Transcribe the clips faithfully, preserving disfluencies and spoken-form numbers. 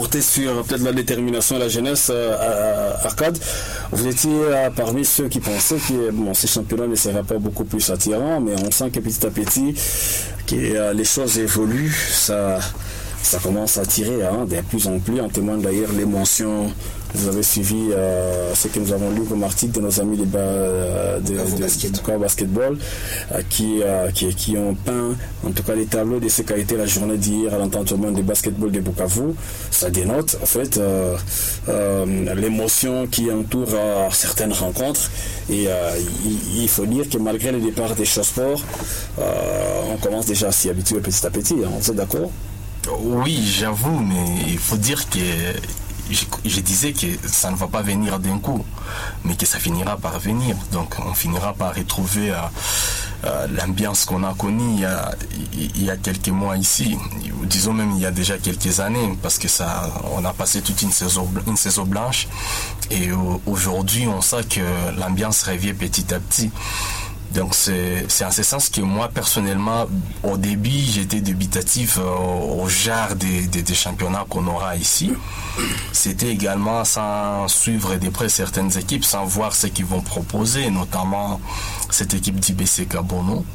porter sur peut-être la détermination et la jeunesse euh, à Arcade. Vous étiez euh, parmi ceux qui pensaient que bon, ces championnats ne seraient pas beaucoup plus attirants, mais on sent que petit à petit que euh, les choses évoluent, ça, ça commence à tirer hein, de plus en plus. En témoigne d'ailleurs les mentions. Vous avez suivi euh, ce que nous avons lu comme article de nos amis de, de, de, de, basket. de basketball euh, qui, euh, qui, qui ont peint en tout cas les tableaux de ce qu'a été la journée d'hier à l'entendement de basketball de Bukavu. Ça dénote en fait euh, euh, l'émotion qui entoure euh, certaines rencontres et euh, il, il faut dire que malgré le départ des Chossport, euh, on commence déjà à s'y habituer petit à petit. Hein. Vous êtes d'accord? Oui, j'avoue, mais il faut dire que Je, je disais que ça ne va pas venir d'un coup, mais que ça finira par venir. Donc on finira par retrouver euh, euh, l'ambiance qu'on a connue il y a, il y a quelques mois ici, disons même il y a déjà quelques années, parce que ça, on a passé toute une saison, une saison blanche, et aujourd'hui on sent que l'ambiance revient petit à petit. Donc c'est, c'est en ce sens que moi personnellement au début j'étais dubitatif euh, au genre des, des, des championnats qu'on aura ici. C'était également sans suivre de près certaines équipes, sans voir ce qu'ils vont proposer, notamment cette équipe d'I B C Kabono,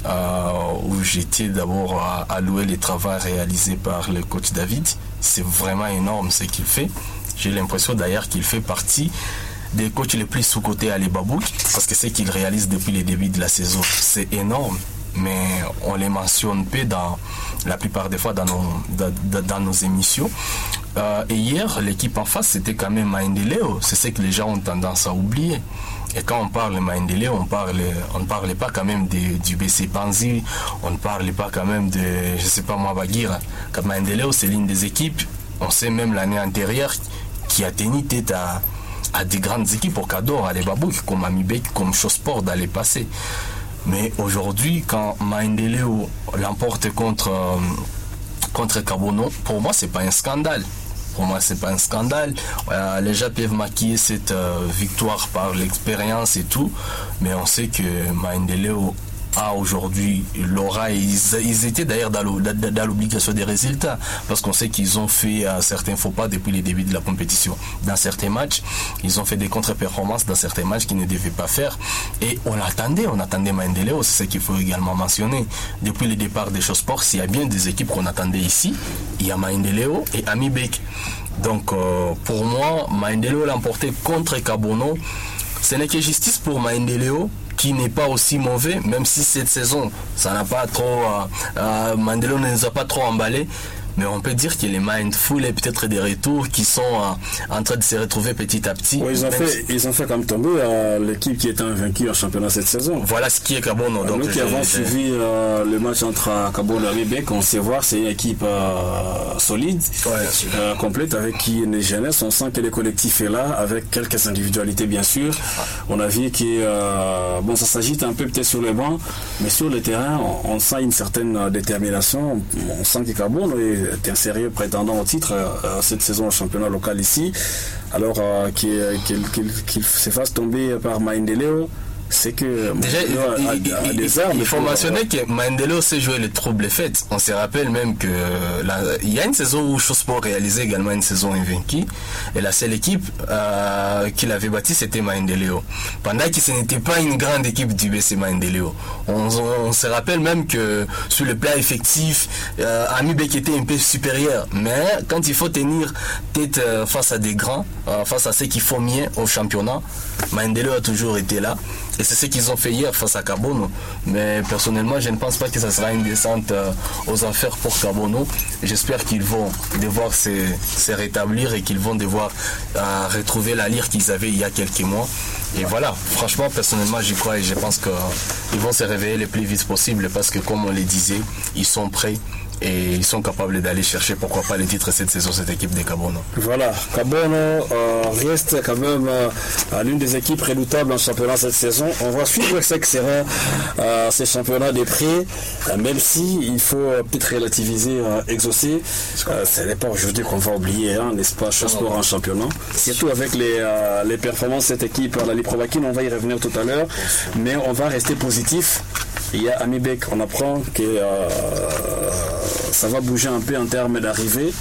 euh, où j'étais d'abord à, à louer les travaux réalisés par le coach David. C'est vraiment énorme ce qu'il fait. J'ai l'impression d'ailleurs qu'il fait partie des coachs les plus sous-cotés à l'Ebabouk, parce que ce qu'ils réalisent depuis le début de la saison, c'est énorme, mais on les mentionne peu dans la plupart des fois dans nos, dans, dans nos émissions. Euh, et hier, l'équipe en face, c'était quand même Maendeleo. C'est ce que les gens ont tendance à oublier. Et quand on parle de Maendeleo, on parle, on ne parlait pas quand même de, du B C Panzi, on ne parlait pas quand même de, je sais pas moi, Baguira. Quand Maendeleo, c'est l'une des équipes, on sait même l'année antérieure, qui a tenu tête à à des grandes équipes au Cador, à l'Ebabouk, comme Amibek, comme Chossport dans les passés. Mais aujourd'hui, quand Maendeleo l'emporte contre, euh, contre Kabono, pour moi, c'est pas un scandale. Pour moi, c'est pas un scandale. Euh, les gens peuvent maquiller cette euh, victoire par l'expérience et tout, mais on sait que Maendeleo a aujourd'hui l'aura, ils, ils étaient d'ailleurs dans l'obligation des résultats, parce qu'on sait qu'ils ont fait euh, certains faux pas depuis les débuts de la compétition. Dans certains matchs, ils ont fait des contre-performances dans certains matchs qu'ils ne devaient pas faire, et on attendait, on attendait Maendeleo, c'est ce qu'il faut également mentionner. Depuis le départ des Chossport, s'il y a bien des équipes qu'on attendait ici, il y a Maendeleo et Amibek. Donc euh, pour moi, Maendeleo l'a emporté contre Kabono. Ce n'est que justice pour Maendeleo, qui n'est pas aussi mauvais, même si cette saison, ça n'a pas trop, euh, euh, Maendeleo ne nous a pas trop emballé. Mais on peut dire que les Mindful et peut-être des retours qui sont euh, en train de se retrouver petit à petit. Oui, ils ont fait, si... ils ont fait comme tomber euh, l'équipe qui était invaincue en championnat cette saison. Voilà ce qui est Kabono. Donc, nous qui avons suivi euh, le match entre Kabono et Amibek, on sait voir c'est une équipe euh, solide, ouais, euh, complète, avec qui une jeunesse. On sent que le collectif est là, avec quelques individualités bien sûr. On a vu que euh, bon, ça s'agite un peu peut-être sur le banc, mais sur le terrain, on, on sent une certaine détermination. On sent que Kabono est est un sérieux prétendant au titre euh, cette saison au championnat local ici, alors euh, qu'il, qu'il, qu'il, qu'il se fasse tomber par Maendeleo, c'est que déjà il, a, il, a, a des armes. Il faut mentionner que Maendeleo s'est joué les troubles faits. On se rappelle même que la, il y a une saison où Chossport réalisait également une saison invaincue, et la seule équipe euh, qu'il avait bâtie c'était Maendeleo, pendant que ce n'était pas une grande équipe du B C Maendeleo. On, on, on se rappelle même que sur le plan effectif, euh, Amibek était un peu supérieur, mais quand il faut tenir tête euh, face à des grands, euh, face à ceux qui font mieux au championnat, Maendeleo a toujours été là. Et c'est ce qu'ils ont fait hier face à Kabono. Mais personnellement, je ne pense pas que ça sera une descente euh, aux enfers pour Kabono. J'espère qu'ils vont devoir se, se rétablir et qu'ils vont devoir euh, retrouver la lyre qu'ils avaient il y a quelques mois. Et voilà, franchement, personnellement, j'y crois et je pense qu'ils vont se réveiller le plus vite possible, parce que comme on le disait, ils sont prêts. Et ils sont capables d'aller chercher, pourquoi pas, les titres cette saison, cette équipe de Kabono. Voilà, Kabono euh, reste quand même euh, l'une des équipes redoutables en championnat cette saison. On va suivre ce que sera euh, ces championnats de près, euh, même si il faut euh, peut-être relativiser, euh, exaucer. Euh, ce n'est pas aujourd'hui qu'on va oublier, hein, n'est-ce pas, Chossport en championnat. Surtout avec les, euh, les performances de cette équipe, la Liprovaquine, on va y revenir tout à l'heure, mais on va rester positif. Il y a Amibek, on apprend que euh, ça va bouger un peu en termes d'arrivée.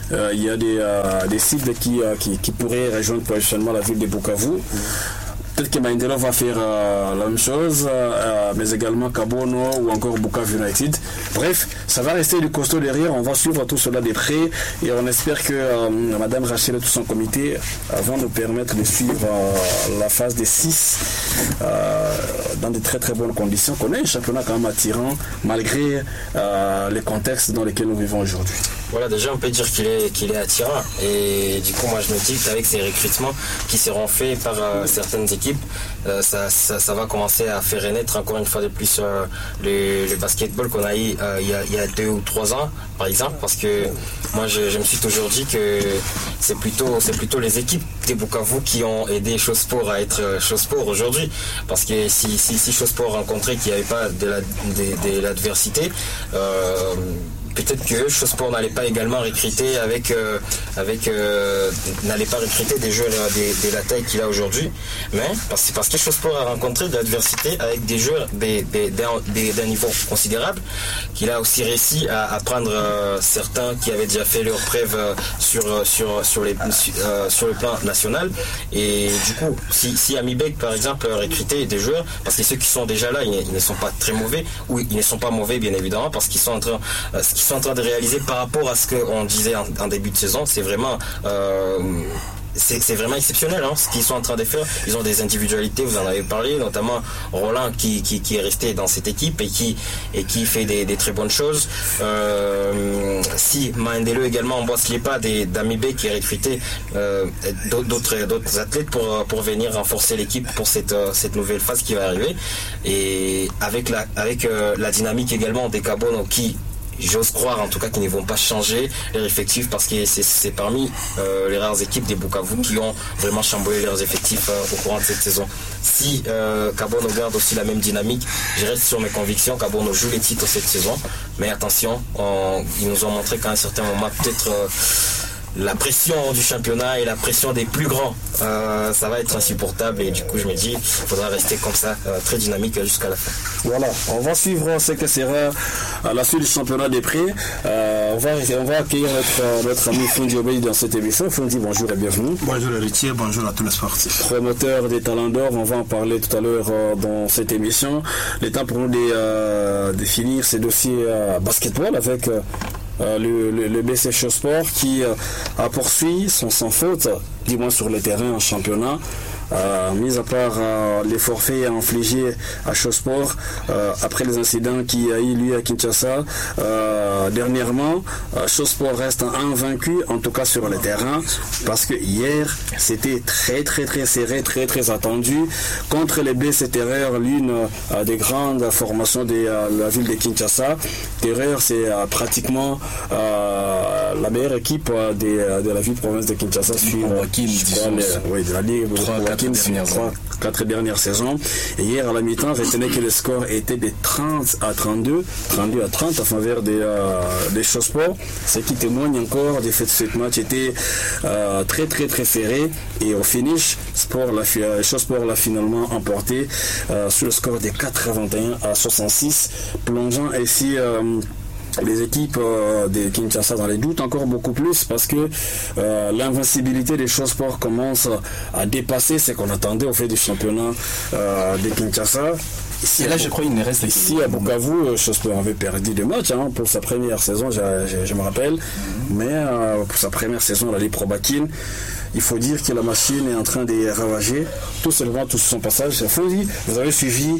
euh, il y a des, euh, des cibles qui, euh, qui, qui pourraient rejoindre prochainement la ville de Bukavu. Peut-être que Maendeleo va faire euh, la même chose, euh, mais également Kabono ou encore Bukavu United. Bref, ça va rester du costaud derrière. On va suivre tout cela de près et on espère que euh, Madame Rachel et tout son comité euh, vont nous permettre de suivre euh, la phase des six euh, dans de très très bonnes conditions. On a un championnat quand même attirant malgré euh, les contextes dans lesquels nous vivons aujourd'hui. Voilà, déjà on peut dire qu'il est, qu'il est attirant et du coup moi je me dis qu'avec ces recrutements qui seront faits par euh, certaines équipes, euh, ça, ça, ça va commencer à faire renaître encore une fois de plus euh, le, le basketball qu'on a eu euh, il, y a, il y a deux ou trois ans par exemple, parce que moi je, je me suis toujours dit que c'est plutôt, c'est plutôt les équipes des Bukavu qui ont aidé Chossport à être Chossport aujourd'hui, parce que si, si, si Chossport rencontrait qu'il n'y avait pas de, la, de, de l'adversité, euh, peut-être que Chossport n'allait pas également recruter avec, euh, avec euh, n'allait pas recruter des joueurs de, de la taille qu'il a aujourd'hui, mais parce, parce que Chossport a rencontré de l'adversité avec des joueurs des, des, des, d'un niveau considérable, qu'il a aussi réussi à, à prendre euh, certains qui avaient déjà fait leurs preuves euh, sur, sur, sur, les, euh, sur le plan national, et du coup si, si Amibek par exemple recrutait des joueurs, parce que ceux qui sont déjà là ils, ils ne sont pas très mauvais, ou ils ne sont pas mauvais bien évidemment, parce qu'ils sont en train euh, sont en train de réaliser par rapport à ce qu'on disait en, en début de saison, c'est vraiment euh, c'est, c'est vraiment exceptionnel hein, ce qu'ils sont en train de faire. Ils ont des individualités, vous en avez parlé, notamment Roland qui, qui, qui est resté dans cette équipe et qui, et qui fait des, des très bonnes choses. Euh, si Maendeleo également emboîte les pas d'Amibek qui est recruté euh, d'autres, d'autres athlètes pour, pour venir renforcer l'équipe pour cette, cette nouvelle phase qui va arriver, et avec la, avec, euh, la dynamique également des Kabono qui, j'ose croire en tout cas qu'ils ne vont pas changer leur effectif, parce que c'est, c'est parmi euh, les rares équipes des Bukavu qui ont vraiment chamboulé leurs effectifs euh, au courant de cette saison. Si euh, Kabono garde aussi la même dynamique, je reste sur mes convictions, Kabono joue les titres cette saison, mais attention, on, ils nous ont montré qu'à un certain moment peut-être euh, la pression du championnat et la pression des plus grands, euh, ça va être insupportable, et du coup je me dis il faudra rester comme ça, euh, très dynamique jusqu'à la fin. Voilà, on va suivre ce que sera à la suite du championnat des prix. Euh, on, va, on va accueillir notre, notre ami Fundi Obey dans cette émission. Fundi, bonjour et bienvenue. Bonjour héritier, bonjour à tous les sportifs. Promoteur des talents d'or, on va en parler tout à l'heure euh, dans cette émission. Le temps pour nous de, euh, de finir ces dossiers euh, basketball avec euh, Euh, le, le, le B C Chossport qui euh, a poursuivi son sans faute, du moins sur le terrain en championnat. Euh, mis à part euh, les forfaits infligés à Chossport euh, après les incidents qu'il y a eu lui à Kinshasa euh, dernièrement, euh, Chossport reste invaincu, en tout cas sur le terrain, parce que hier c'était très très très serré, très très attendu contre les B C Terreur, l'une euh, des grandes formations de euh, la ville de Kinshasa. Terreur, c'est euh, pratiquement euh, la meilleure équipe euh, de, de la ville province de Kinshasa sur euh, oui, de la ligue trois quatre dernières saisons. Et hier à la mi-temps, retenez que le score était de trente à trente-deux, trente-deux à trente en faveur des, euh, des Chossport, ce qui témoigne encore du fait que ce match était euh, très très très serré, et au finish, Sport l'a, Chossport l'a finalement emporté euh, sur le score de quatre-vingt-un à soixante-six, plongeant ainsi euh, les équipes euh, de Kinshasa dans les doutes encore beaucoup plus, parce que euh, l'invincibilité des Chossport commence à dépasser ce qu'on attendait au fait du championnat euh, de Kinshasa. Ici, et là, je crois qu'il ne reste ici à Bukavu, Chossport avait perdu deux matchs hein, pour sa première saison, je, je, je me rappelle, mais euh, pour sa première saison, la Ligue Pro Bakin. Il faut dire que la machine est en train de ravager tout seulement tout son passage. Il faut dire, vous avez suivi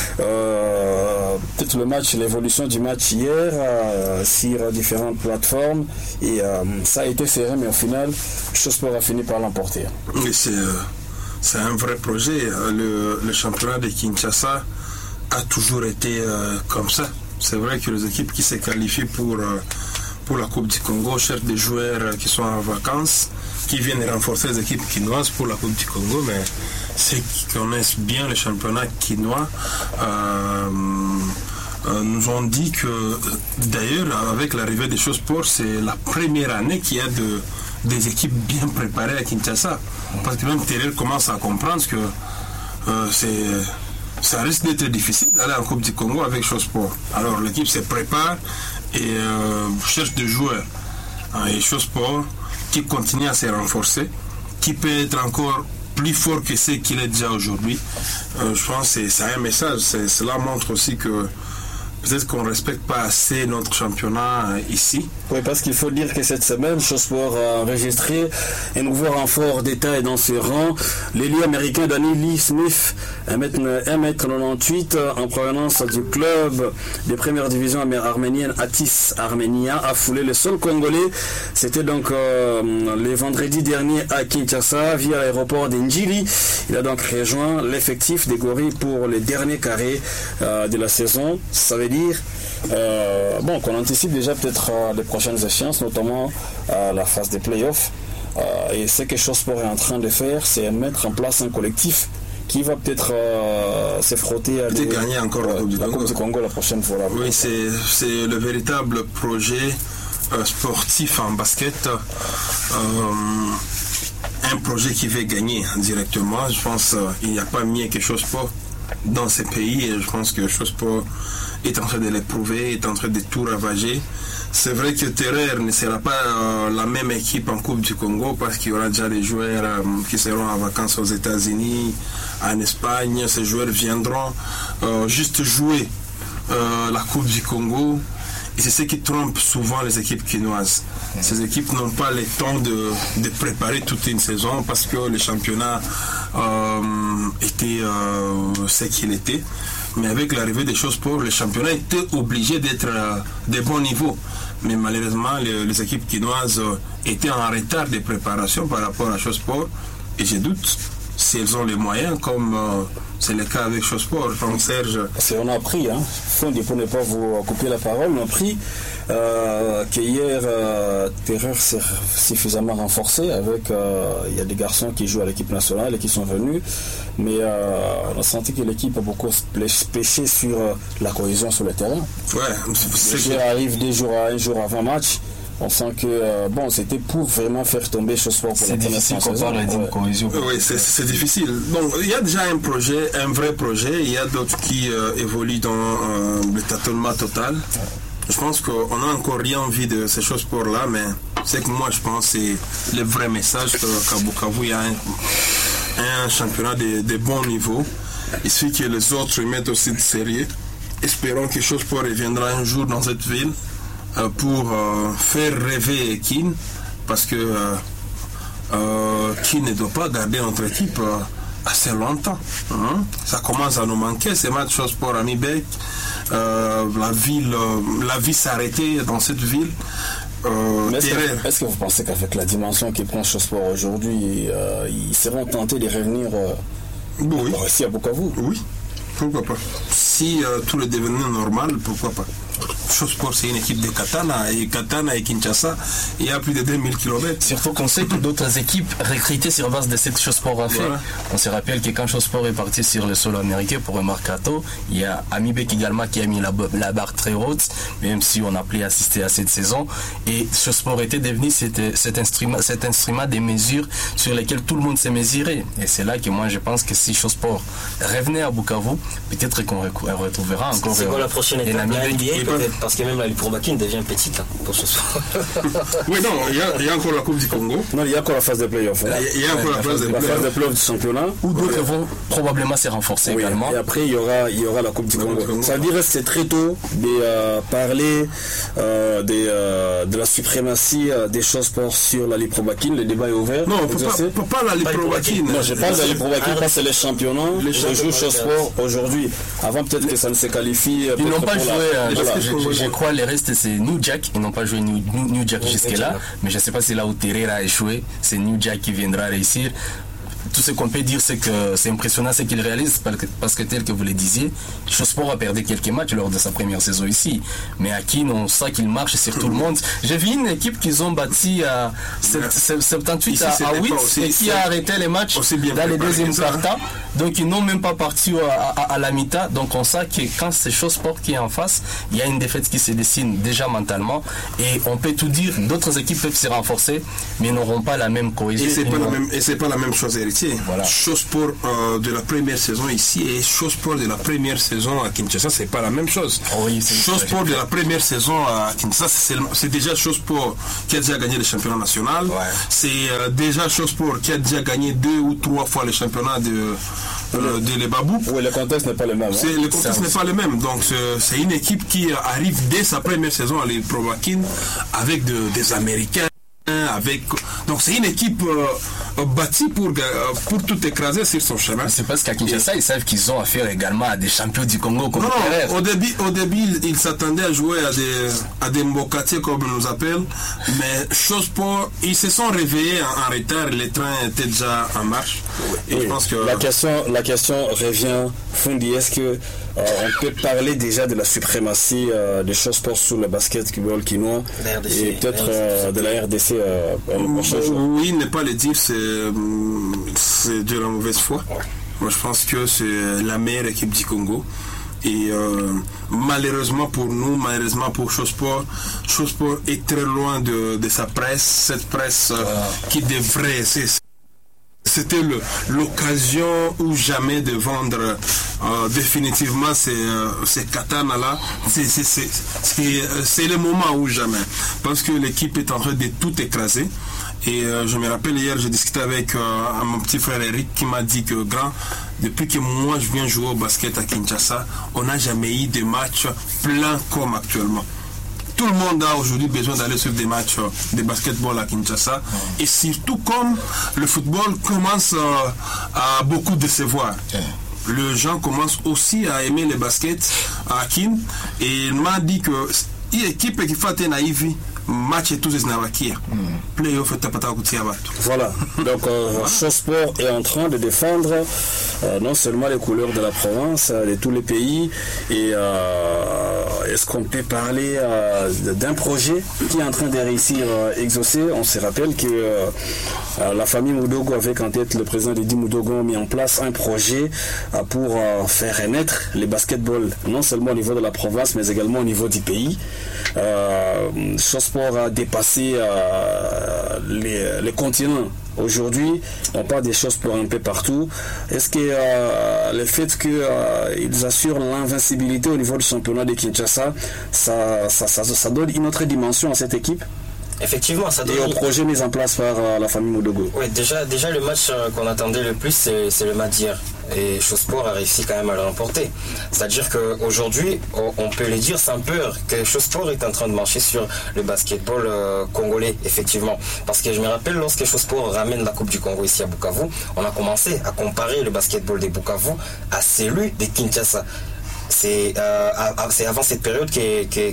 euh, peut-être le match, l'évolution du match hier euh, sur différentes plateformes, et euh, ça a été serré, mais au final, Chossport a fini par l'emporter. Oui, c'est, euh, c'est un vrai projet. Le, le championnat de Kinshasa a toujours été euh, comme ça. C'est vrai que les équipes qui se qualifient pour, euh, pour la Coupe du Congo cherchent des joueurs qui sont en vacances, qui viennent renforcer les équipes quinoises pour la Coupe du Congo, mais ceux qui connaissent bien le championnat quinois euh, euh, nous ont dit que, d'ailleurs, avec l'arrivée des Chossport, c'est la première année qu'il y a de, des équipes bien préparées à Kinshasa. Parce que même Terreur commence à comprendre que euh, c'est, ça risque d'être difficile d'aller en Coupe du Congo avec Chossport. Alors l'équipe se prépare et euh, cherche des joueurs. Et Chossport qui continue à se renforcer, qui peut être encore plus fort que ce qu'il est déjà aujourd'hui. Euh, je pense que c'est un message. Cela montre aussi que peut-être qu'on ne respecte pas assez notre championnat ici. Oui, parce qu'il faut dire que cette semaine, Chossport a enregistré un nouveau renfort d'état dans ses rangs. L'ailier américain Danny Lee Smith, un mètre quatre-vingt-dix-huit, en provenance du club des premières divisions arméniennes Atis Armenia, a foulé le sol congolais. C'était donc euh, le vendredi dernier à Kinshasa, via l'aéroport d'Njili. Il a donc rejoint l'effectif des Gorilles pour les derniers carrés euh, de la saison. Ça veut dire euh, bon, qu'on anticipe déjà peut-être euh, les prochaines échéances, notamment euh, la phase des playoffs. Euh, et ce que Chossport est en train de faire, c'est mettre en place un collectif qui va peut-être euh, se frotter à des, gagner encore euh, la, coupe du, la Congo. coupe du Congo la prochaine fois. Là. Oui, c'est le véritable projet euh, sportif en basket. Euh, un projet qui veut gagner directement. Je pense qu'il euh, n'y a pas mieux que Chossport dans ces pays, et je pense que Chossport est en train de l'éprouver, est en train de tout ravager. C'est vrai que Terreur ne sera pas euh, la même équipe en Coupe du Congo, parce qu'il y aura déjà des joueurs euh, qui seront en vacances aux États-Unis, en Espagne. Ces joueurs viendront euh, juste jouer euh, la Coupe du Congo. Et c'est ce qui trompe souvent les équipes quinoises. Ces équipes n'ont pas le temps de, de préparer toute une saison, parce que le championnat euh, était euh, ce qu'il était. Mais avec l'arrivée des Chossport, le championnat était obligé d'être euh, de bon niveau. Mais malheureusement, les, les équipes quinoises euh, étaient en retard de préparation par rapport à Chossport. Et je doute si elles ont les moyens, comme euh, c'est le cas avec Chossport. Donc Serge... On a appris, hein, pour ne pas vous couper la parole, on a appris euh, qu'hier, euh, Terreur s'est suffisamment renforcé. Avec, euh, il y a des garçons qui jouent à l'équipe nationale et qui sont venus. Mais euh, on a senti que l'équipe a beaucoup pêché sur euh, la cohésion sur le terrain. Ouais, les joueurs arrivent des jours à un jour avant match. On sent que euh, bon, c'était pour vraiment faire tomber Chossport pour la première saison. C'est difficile qu'on parle d'une cohésion. Oui, c'est difficile. Donc, il y a déjà un projet, un vrai projet. Il y a d'autres qui euh, évoluent dans euh, le tâtonnement total. Je pense qu'on n'a encore rien vu de ces Chossport-là, mais c'est que moi, je pense que c'est le vrai message qu'à Bukavu, il y a un, un championnat de, de bon niveau. Il suffit que les autres mettent aussi de sérieux. Espérons que Chossport reviendra un jour dans cette ville pour euh, faire rêver Kin, parce que euh, euh, Kin ne doit pas garder notre équipe euh, assez longtemps. Hein? Ça commence à nous manquer, ces matchs Chossport à Mibek. Euh, la ville, euh, la vie s'arrêtait dans cette ville. Euh, Est-ce que, est-ce que vous pensez qu'avec la dimension qui prend Chossport aujourd'hui, euh, ils seront tentés de revenir euh, oui. ici à Bukavu? Oui, pourquoi pas. Si euh, tout le devenait normal, pourquoi pas. Chossport, c'est une équipe de Katana, et Katana et Kinshasa, il y a plus de deux mille kilomètres. Surtout qu'on sait que d'autres équipes recrutées sur base de ce que Chossport a fait. Voilà. On se rappelle que quand Chossport est parti sur le sol américain pour un mercato, il y a Amibek également qui a mis la, la barre très haute, même si on n'a plus assisté à cette saison. Et Chossport était devenu cet, cet, instrument, cet instrument des mesures sur lesquelles tout le monde s'est mesuré. Et c'est là que moi je pense que si Chossport revenait à Bukavu, peut-être qu'on retrouvera encore. C'est quoi la prochaine étape de la N B A? Peut-être, parce que même la Liprobakine devient petite hein, pour ce soir. Oui, non, il y, y a encore la Coupe du Congo. Non, il y a encore la phase des playoffs. Hein. Il y a encore ouais, la, phase la, phase des playoffs du championnat. Où d'autres ouais. vont probablement se renforcer oui, également. Et après, il y aura, il y aura la Coupe du Congo. Congo. Ça veut dire que c'est très tôt de euh, parler euh, des, euh, de la suprématie euh, des Chossport sur la Liprobakine. Le débat est ouvert. Non, on ne peut pas la Liprobakine. Non, je parle de la Liprobakine parce que c'est les championnats. Les je joue Chossport aujourd'hui. Avant, peut-être que ça ne se qualifie. Ils n'ont pas joué. Je crois les restes c'est New Jack, ils n'ont pas joué New, New, New Jack jusque-là, mais je ne sais pas si là où Terreur a échoué, c'est New Jack qui viendra réussir. Tout ce qu'on peut dire, c'est que c'est impressionnant ce qu'il réalise, parce que tel que vous le disiez, Chossport a perdu quelques matchs lors de sa première saison ici. Mais à Kin, on sent qu'il marche sur tout le monde. J'ai vu une équipe qu'ils ont bâtie à soixante-dix-huit ici, à huit aussi, et qui a arrêté les matchs dans les deuxièmes quarts. Donc ils n'ont même pas parti à, à, à la mi-temps. Donc on sent que quand c'est Chossport qui est en face, il y a une défaite qui se dessine déjà mentalement. Et on peut tout dire, d'autres équipes peuvent se renforcer, mais n'auront pas la même cohésion. Et c'est pas, pas la même chose, Eric. différencier. Voilà. Chossport euh, de la première saison ici et Chossport de la première saison à Kinshasa, c'est pas la même chose. Oui, Chossport de la première saison à Kinshasa, c'est, c'est déjà Chossport qui a déjà gagné le championnat national. Ouais. C'est euh, déjà Chossport qui a déjà gagné deux ou trois fois le championnat de, euh, de les Babou. Oui, le contexte n'est pas le même. Hein? C'est, le contexte n'est pas le même. Donc c'est, c'est une équipe qui arrive dès sa première saison à les Provakin avec de, des Américains. Avec... Donc c'est une équipe euh, bâtie pour, euh, pour tout écraser sur son chemin. C'est parce qu'à Kinshasa, ils savent qu'ils ont affaire également à des champions du Congo comme non, non, au début, au début, ils s'attendaient à jouer à des, à des Mbokatiers comme on nous appelle, mais chose pour, ils se sont réveillés en, en retard, les trains étaient déjà en marche. Et oui, je pense que... la, question, la question revient, Fundi, est-ce que euh, on peut parler déjà de la suprématie euh, des Chossport sur le basketball quinois et peut-être euh, de la R D C euh, oui, ne pas le dire, c'est, c'est de la mauvaise foi. Moi, je pense que c'est la meilleure équipe du Congo. Et euh, malheureusement pour nous, malheureusement pour Chossport, Chossport est très loin de, de sa presse, cette presse euh, qui devrait... C'est, C'était le, l'occasion ou jamais de vendre euh, définitivement ces, euh, ces katanas-là. C'est, c'est, c'est, c'est, c'est le moment ou jamais. Parce que l'équipe est en train de tout écraser. Et euh, je me rappelle hier, j'ai discuté avec euh, mon petit frère Eric qui m'a dit que grand, depuis que moi je viens jouer au basket à Kinshasa, on n'a jamais eu de matchs pleins comme actuellement. Tout le monde a aujourd'hui besoin d'aller suivre des matchs de basketball à Kinshasa. Et surtout comme le football commence à beaucoup décevoir. Les gens commencent aussi à aimer le basket à Kin. Et il m'a dit que l'équipe qui fait un naïf match et tous les navakiers. Playoff et tapata kutiaba. Voilà. Donc, euh, Chossport est en train de défendre euh, non seulement les couleurs de la province, euh, de tous les pays. Et euh, est-ce qu'on peut parler euh, d'un projet qui est en train de réussir à exaucer? On se rappelle que euh, la famille Mudogo, avec en tête le président Didi Mudogo, a mis en place un projet euh, pour euh, faire renaître les basketballs, non seulement au niveau de la province, mais également au niveau du pays. Euh, Chossport a dépassé euh, les, les continents. Aujourd'hui, on parle des choses pour un peu partout. Est-ce que euh, le fait qu'ils euh, assurent l'invincibilité au niveau du championnat de Kinshasa, ça, ça, ça, ça donne une autre dimension à cette équipe? Effectivement, ça donne... Et au projet mis en place par euh, la famille Mudogo. Oui, déjà, déjà le match euh, qu'on attendait le plus, c'est, c'est le match d'hier. Et Chossport a réussi quand même à le remporter. C'est-à-dire qu'aujourd'hui, on, on peut le dire sans peur que Chossport est en train de marcher sur le basketball euh, congolais, effectivement. Parce que je me rappelle, lorsque Chossport ramène la Coupe du Congo ici à Bukavu, on a commencé à comparer le basketball des Bukavu à celui de Kinshasa. C'est, euh, c'est avant cette période que, que,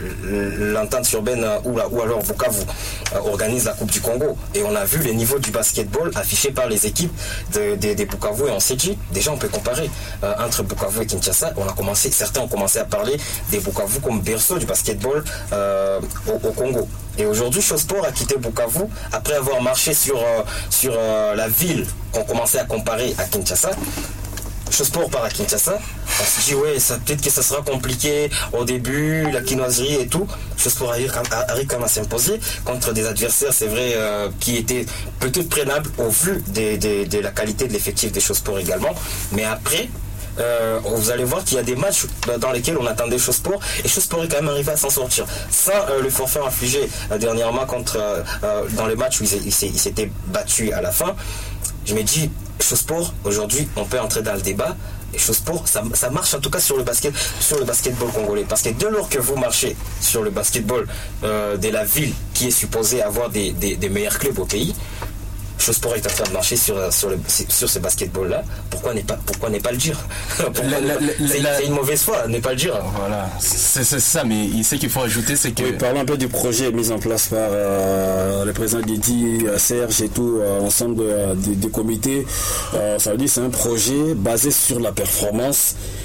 que l'entente urbaine ou, la, ou alors Bukavu euh, organise la Coupe du Congo. Et on a vu le niveau du basketball affiché par les équipes de, de, de Bukavu et on s'est dit, déjà on peut comparer euh, entre Bukavu et Kinshasa. On a commencé, certains ont commencé à parler des Bukavu comme berceau du basketball euh, au, au Congo. Et aujourd'hui, Chossport a quitté Bukavu après avoir marché sur, euh, sur euh, la ville qu'on commençait à comparer à Kinshasa. Chossport part à Kinshasa, on se dit ouais, ça, peut-être que ça sera compliqué au début, la quinoiserie et tout. Chossport arrive quand même à s'imposer contre des adversaires, c'est vrai, euh, qui étaient peut-être prenables au vu de, de, de la qualité de l'effectif des Chossport également. Mais après, euh, vous allez voir qu'il y a des matchs dans lesquels on attendait Chossport et Chossport est quand même arrivé à s'en sortir. Sans euh, le forfait infligé euh, dernièrement contre, euh, dans le match où il, il, il s'était battu à la fin, je me dis, Chossport, aujourd'hui, on peut entrer dans le débat. Et Chossport, ça, ça marche en tout cas sur le basket, sur le basketball congolais. Parce que dès lors que vous marchez sur le basketball euh, de la ville qui est supposée avoir des, des, des meilleurs clubs au pays, Chossport est en train de marcher sur, sur, le, sur ce basketball-là. Pourquoi n'est pas, pourquoi n'est pas le dire? la, la, la, c'est, la, c'est une mauvaise foi, n'est pas le dire. Voilà, c'est, c'est ça, mais ce qu'il faut ajouter, c'est que... Oui, parlons un peu du projet mis en place par euh, le président Didi, Serge et tout, euh, ensemble euh, des, des comités. Euh, ça veut dire que c'est un projet basé sur la performance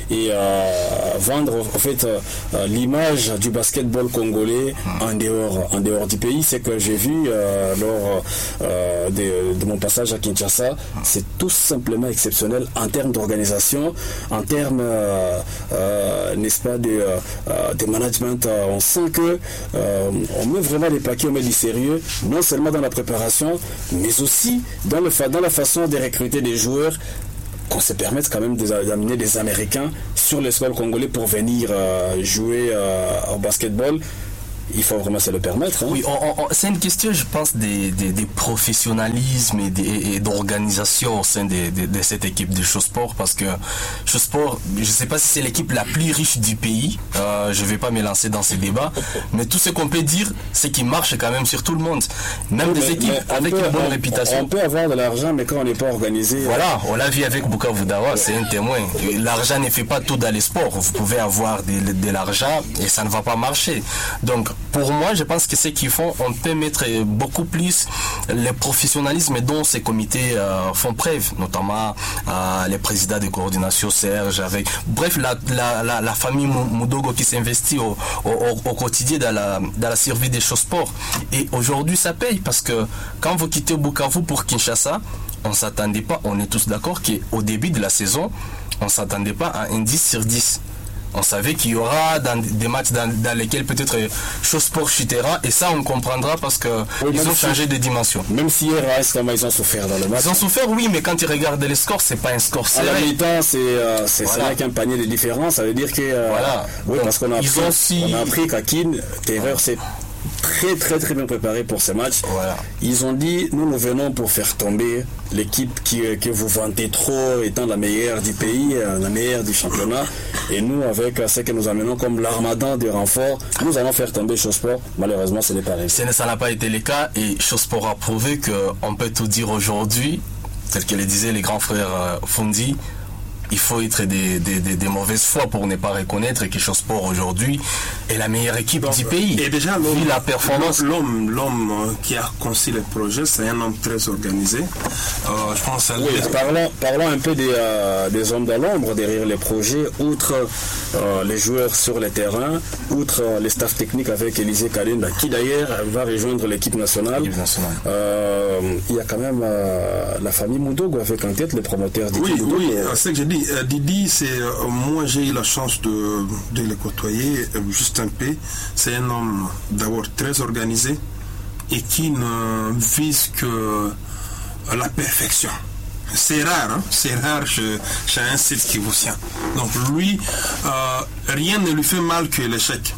et euh, vendre en fait euh, l'image du basketball congolais en dehors, en dehors du pays. C'est que j'ai vu euh, lors euh, de, de mon passage à Kinshasa, c'est tout simplement exceptionnel en termes d'organisation, en termes, euh, euh, n'est-ce pas, de, euh, de management. Euh, on sent que euh, on met vraiment les paquets, on met du sérieux, non seulement dans la préparation, mais aussi dans, le fa- dans la façon de recruter des joueurs, qu'on se permette quand même d'amener des Américains sur le sol congolais pour venir euh, jouer euh, au basketball. Il faut vraiment se le permettre. Hein. Oui, on, on, c'est une question, je pense, des, des, des professionnalismes et, des, et d'organisation au sein de, de, de cette équipe de Chausport, parce que Chausport, je ne sais pas si c'est l'équipe la plus riche du pays, euh, je ne vais pas me lancer dans ces débats, mais tout ce qu'on peut dire, c'est qu'il marche quand même sur tout le monde. Même oui, des mais, équipes mais avec peut, une bonne on, réputation. On peut avoir de l'argent, mais quand on n'est pas organisé... Voilà, on l'a vu avec Bukavu Dawa, ouais. C'est un témoin. L'argent ne fait pas tout dans les sports. Vous pouvez avoir de, de l'argent et ça ne va pas marcher. Donc, pour moi, je pense que ce qu'ils font, on peut mettre beaucoup plus le professionnalisme dont ces comités euh, font preuve, notamment euh, les présidents de coordination, Serge, avec, bref, la, la, la, la famille Mudogo qui s'investit au, au, au quotidien dans la, dans la survie des Chausport. Et aujourd'hui, ça paye parce que quand vous quittez Bukavu pour Kinshasa, on ne s'attendait pas, on est tous d'accord qu'au début de la saison, on ne s'attendait pas à un dix sur dix. On savait qu'il y aura dans des matchs dans, dans lesquels peut-être Chausport chutera, et ça on comprendra parce que oui, ils ont changé si, de dimension. Même si hier à Estama ils ont souffert dans le match. Ils ont souffert, oui, mais quand ils regardent les scores, c'est pas un score serré. À la mi-temps, c'est euh, c'est voilà. Avec un panier de différence, ça veut dire que euh, voilà. Oui, donc, parce qu'on a appris, ont aussi... on a appris qu'Akin Terreur c'est très très très bien préparé pour ce match. Voilà. Ils ont dit nous nous venons pour faire tomber l'équipe qui, que vous vantez trop étant la meilleure du pays, la meilleure du championnat, et nous avec ce que nous amenons comme l'armada de renforts, nous allons faire tomber Chausport. Malheureusement ce n'est pas réussi. Ça n'a pas été le cas, et Chausport a prouvé qu'on peut tout dire aujourd'hui, tel que le disaient les grands frères Fondi. Il faut être des, des, des, des mauvaises foi pour ne pas reconnaître que Chausport aujourd'hui est la meilleure équipe donc, du pays. Et déjà, l'homme, la performance. L'homme, l'homme qui a conçu le projet, c'est un homme très organisé. Euh, je pense à oui, parlons, parlons un peu des, euh, des hommes de l'ombre derrière les projets, outre euh, les joueurs sur le terrain, outre euh, les staffs techniques avec Élisée Kalinda, qui d'ailleurs va rejoindre l'équipe nationale. L'équipe nationale. Euh, il y a quand même euh, la famille Mudogo avec en tête les promoteurs du Oui, Mudogo. oui, c'est que j'ai dit. Euh, Didi, c'est euh, moi j'ai eu la chance de, de le côtoyer euh, juste un peu. C'est un homme d'abord très organisé et qui ne vise que euh, la perfection. C'est rare, hein? C'est rare chez, chez un site qui vous tient. Donc lui, euh, rien ne lui fait mal que l'échec.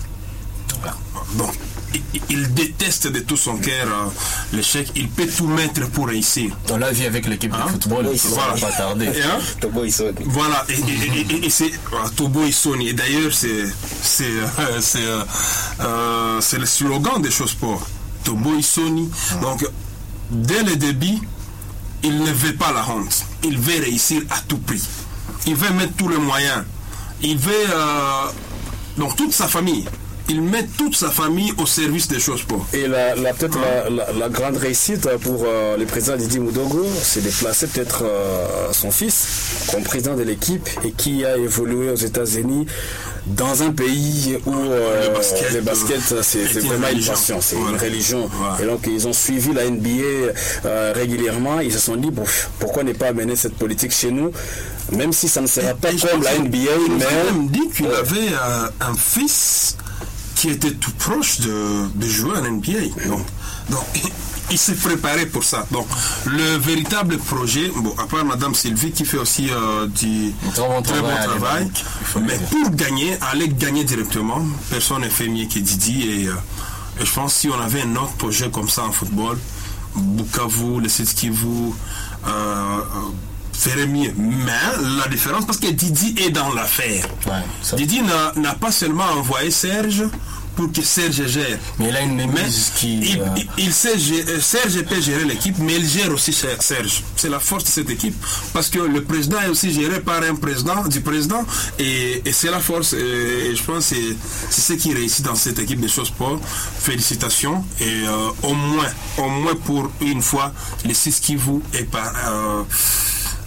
Donc il déteste de tout son cœur euh, l'échec. Il peut tout mettre pour réussir. On l'a vu avec l'équipe hein? de football, oui, ça voilà. va pas tarder. Et, hein? Tobo Isoni. Voilà, et, et, et, et c'est euh, Tobo Isoni. Et d'ailleurs, c'est c'est euh, c'est euh, euh, c'est le slogan des Chausport. Tobo Isoni. Hum. Donc, dès le début, il ne veut pas la honte. Il veut réussir à tout prix. Il veut mettre tous les moyens. Il veut euh, donc toute sa famille. Il met toute sa famille au service des Chausport. Et la, la, peut-être la, la, la grande réussite pour euh, le président Didi Mudogo, c'est de placer peut-être euh, son fils comme président de l'équipe et qui a évolué aux États-Unis dans un pays où euh, le basket, le basket c'est, c'est vraiment une passion, c'est voilà. une religion. Voilà. Et donc ils ont suivi la N B A euh, régulièrement. Ils se sont dit bon, pourquoi ne pas amener cette politique chez nous, même si ça ne sera pas et comme la N B A. Il mais a même dit qu'il euh, avait euh, un fils qui était tout proche de, de jouer en N B A. Donc, donc il s'est préparé pour ça. Donc, le véritable projet, bon, à part Madame Sylvie qui fait aussi euh, du très bon très travail, bon travail mais pour gagner, aller gagner directement, personne n'a fait mieux que Didi. Et, euh, et je pense que si on avait un autre projet comme ça en football, Bukavu, le Sud Kivu, euh, euh, ferait mieux. Mais la différence, parce que Didi est dans l'affaire. Ouais, Didi n'a, n'a pas seulement envoyé Serge pour que Serge gère. Mais il a une mémise qui... Il, euh... il, il sait gérer, Serge peut gérer l'équipe, mais il gère aussi Serge. C'est la force de cette équipe. Parce que le président est aussi géré par un président, du président, et, et c'est la force. Et, et je pense que c'est, c'est ce qui réussit dans cette équipe de Chausport. Félicitations. Et euh, au moins, au moins pour une fois, les six Kivu est par... Euh,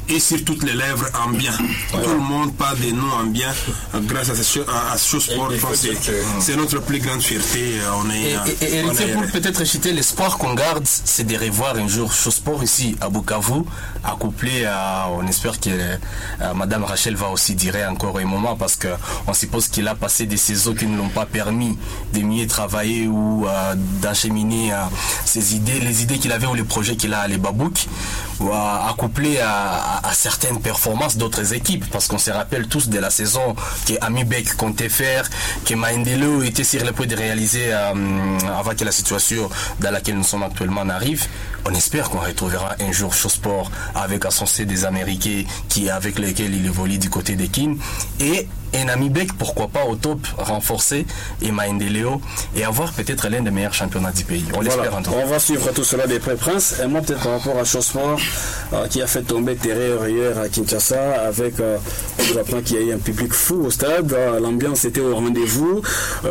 et sur toutes les lèvres en bien. Ouais. Tout le monde parle des noms en bien grâce à ce, à, à ce sport. C'est notre plus grande fierté. On est, et, et, et, on est... pour peut-être citer l'espoir qu'on garde, c'est de revoir un jour Shosport ici à Bukavu, accouplé à, on espère que euh, Madame Rachel va aussi dire encore un moment, parce qu'on suppose qu'il a passé des saisons qui ne l'ont pas permis de mieux travailler ou euh, d'acheminer euh, ses idées, les idées qu'il avait ou les projets qu'il a à les Babouk, ou à, accouplé à, à, à certaines performances d'autres équipes, parce qu'on se rappelle tous de la saison que Amibek comptait faire, que Maendelo était sur le point de réaliser euh, avant que la situation dans laquelle nous sommes actuellement n'arrive. On espère qu'on retrouvera un jour Shosport avec à son C des Américains qui, avec lesquels il évolue du côté des Kin, et un Amibek, pourquoi pas au top, renforcé, et Maendeleo, et avoir peut-être l'un des meilleurs championnats du pays. On l'espère voilà. en tout cas. On va suivre tout cela des près, Prince. Et moi, peut-être par rapport à Shosport, euh, qui a fait tomber Terreur hier à Kinshasa, avec, euh, on apprend qu'il y a eu un public fou au stade. Euh, l'ambiance était au rendez-vous.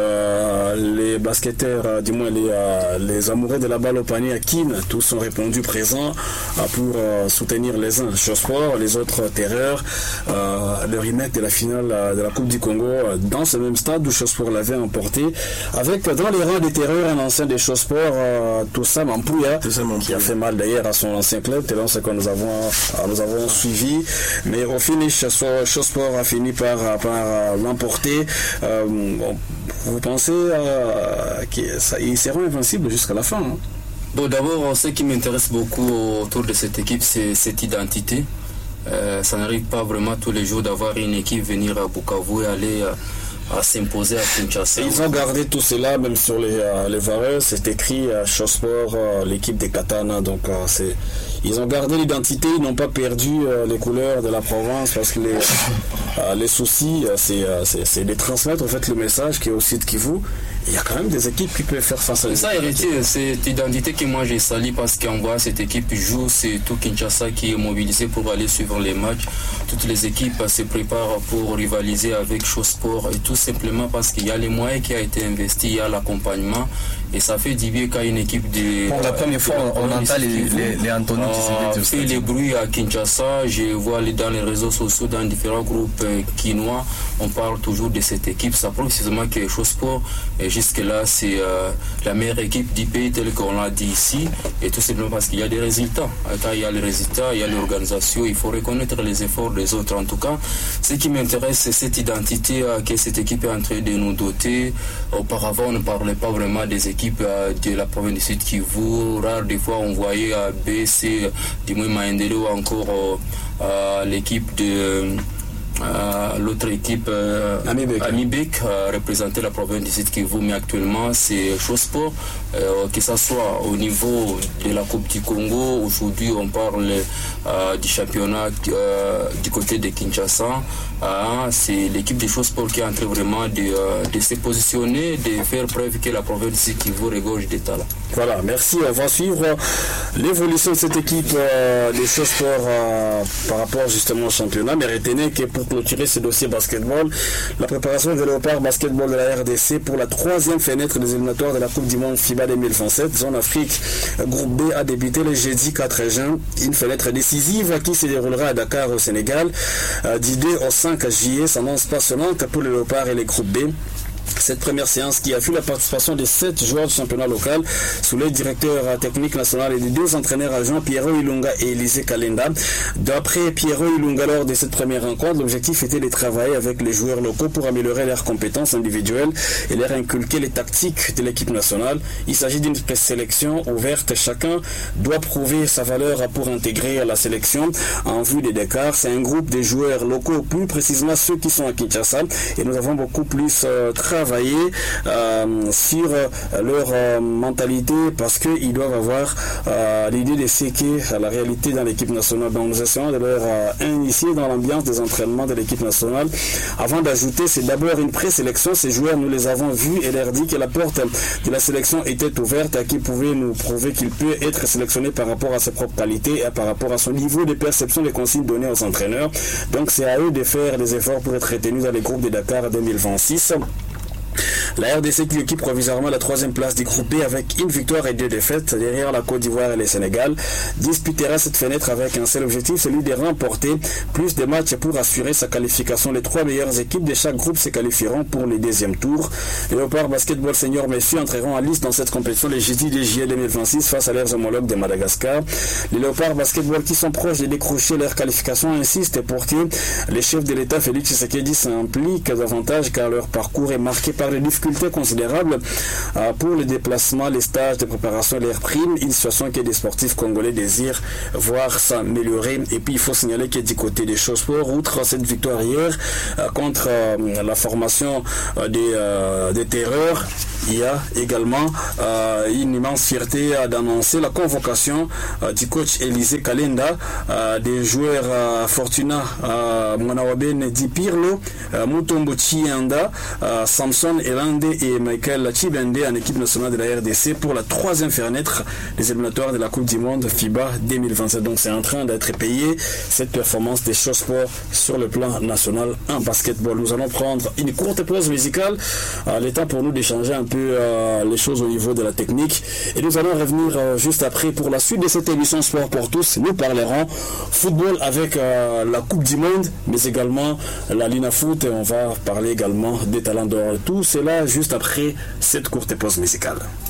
Euh, les basketteurs, euh, du moins les, euh, les amoureux de la balle au panier à Kin, tous sont répondus présents euh, pour euh, soutenir les uns Shosport, les autres Terreur. Euh, le remake de la finale euh, de la Coupe du Congo dans ce même stade où Shosport l'avait emporté, avec dans les rangs des Terreurs un ancien des Shosport, euh, Toussa Mampouya, qui a fait mal d'ailleurs à son ancien club, c'est ce que nous avons, euh, nous avons suivi, mais au finish Shosport a fini par, par euh, l'emporter. Euh, bon, vous pensez euh, qu'ils seront invincibles jusqu'à la fin, hein? Bon, d'abord, ce qui m'intéresse beaucoup autour de cette équipe, c'est cette identité. Euh, ça n'arrive pas vraiment tous les jours d'avoir une équipe venir à Bukavu et aller euh, à s'imposer à Kinshasa. Ils ont gardé tout cela, même sur les, euh, les vareurs, c'est écrit euh, Shosport, euh, l'équipe des Katana. Donc euh, c'est, ils ont gardé l'identité, ils n'ont pas perdu euh, les couleurs de la province, parce que les, euh, les soucis, euh, c'est, euh, c'est, c'est de transmettre en fait le message qui est aussi de Kivu. Il y a quand même des équipes qui peuvent faire face à ça. Héritier, cette identité que moi j'ai salie, parce qu'on voit cette équipe joue, c'est tout Kinshasa qui est mobilisé pour aller suivre les matchs. Toutes les équipes se préparent pour rivaliser avec Shosport, et tout simplement parce qu'il y a les moyens qui ont été investis, il y a l'accompagnement, et ça fait du bien qu'à une équipe de... Pour la première fois, on, on entend les, les, les Anthony qui fait les bruits à Kinshasa. Je vois les, dans les réseaux sociaux, dans différents groupes euh, quinois, on parle toujours de cette équipe. Ça prouve précisément que Shosport, et jusque-là, c'est euh, la meilleure équipe du pays, telle qu'on l'a dit ici, et tout simplement parce qu'il y a des résultats. Quand il y a les résultats, il y a l'organisation, il faut reconnaître les efforts des autres. En tout cas, ce qui m'intéresse, c'est cette identité euh, que cette équipe est en train de nous doter. Auparavant, on ne parlait pas vraiment des équipes euh, de la province du Sud Kivu. Rare des fois, on voyait euh, B, C, du moins Maendelo, encore euh, euh, l'équipe de... Euh, l'autre équipe euh, Amibek euh, représentait la province du Sud Kivu, mais actuellement c'est Shosport, euh, que ce soit au niveau de la Coupe du Congo. Aujourd'hui on parle euh, du championnat euh, du côté de Kinshasa. Euh, c'est l'équipe de Shosport qui est en train vraiment de, euh, de se positionner, de faire preuve que la province du Sud Kivu regorge des talents. Voilà, merci. On va suivre l'évolution de cette équipe euh, des Shosport euh, par rapport justement au championnat, mais retenez que pour clôturer ce dossier basketball, la préparation de Léopard Basketball de la R D C pour la troisième fenêtre des éliminatoires de la Coupe du Monde FIBA deux mille vingt-sept, zone Afrique, groupe B, a débuté le jeudi quatre juin, une fenêtre décisive qui se déroulera à Dakar au Sénégal euh, du deux au cinq juillet, s'annonce passionnante pour les Léopards et les groupes B. Cette première séance qui a vu la participation de sept joueurs du championnat local sous le directeur technique national et des deux entraîneurs adjoints Pierrot Ilunga et Élisée Kalenda. D'après Pierrot Ilunga, lors de cette première rencontre, l'objectif était de travailler avec les joueurs locaux pour améliorer leurs compétences individuelles et leur inculquer les tactiques de l'équipe nationale. Il s'agit d'une sélection ouverte. Chacun doit prouver sa valeur pour intégrer la sélection en vue des Dakar. C'est un groupe de joueurs locaux, plus précisément ceux qui sont à Kinshasa, et nous avons beaucoup plus euh, travaillé Euh, sur euh, leur euh, mentalité, parce qu'ils doivent avoir euh, l'idée de ce qu'est la réalité dans l'équipe nationale. Donc nous essayons de leur euh, initier dans l'ambiance des entraînements de l'équipe nationale. Avant d'ajouter, c'est d'abord une présélection. Ces joueurs, nous les avons vus et leur dit que la porte de la sélection était ouverte, à qui pouvait nous prouver qu'il peut être sélectionné par rapport à ses propres qualités et par rapport à son niveau de perception des consignes données aux entraîneurs. Donc c'est à eux de faire des efforts pour être retenus dans les groupes de Dakar deux mille vingt-six. La R D C qui occupe provisoirement la troisième place du groupe B avec une victoire et deux défaites derrière la Côte d'Ivoire et le Sénégal disputera cette fenêtre avec un seul objectif, celui de remporter plus de matchs pour assurer sa qualification. Les trois meilleures équipes de chaque groupe se qualifieront pour le deuxième tour. Les Léopards Basketball Senior Messieurs entreront en liste dans cette compétition le jeudi de juillet deux mille vingt-six face à leurs homologues de Madagascar. Les Léopards Basketball qui sont proches de décrocher leur qualification insistent pour que les chefs de l'État Félix Tshisekedi s'impliquent davantage car leur parcours est marqué par des difficultés considérables pour les déplacements, les stages de préparation et leurs primes, une situation que des sportifs congolais désirent voir s'améliorer. Et puis il faut signaler que du côté des choses sport, outre cette victoire hier contre la formation des, des terreurs, il y a également euh, une immense fierté euh, d'annoncer la convocation euh, du coach Élisée Kalenda, euh, des joueurs euh, Fortuna euh, Mwanawabene Di Pirlo, euh, Mutombo Chienda, euh, Samson Elande et Michael Chibende en équipe nationale de la R D C pour la troisième fenêtre des éliminatoires de la Coupe du Monde FIBA deux mille vingt-sept. Donc c'est en train d'être payé cette performance des choses sport sur le plan national en basketball. Nous allons prendre une courte pause musicale, euh, l'état pour nous d'échanger un peu Euh, les choses au niveau de la technique et nous allons revenir euh, juste après pour la suite de cette émission Sport pour tous. Nous parlerons football avec euh, la Coupe du Monde mais également la Lina Foot et on va parler également des talents d'or. Tout cela juste après cette courte pause musicale.